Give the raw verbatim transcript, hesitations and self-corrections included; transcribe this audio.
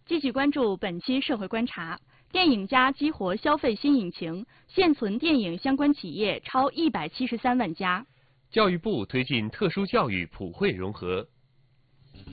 继续关注本期社会观察。电影加激活消费新引擎，现存电影相关企业超一百七十三万家。 教育部推进特殊教育普惠融合。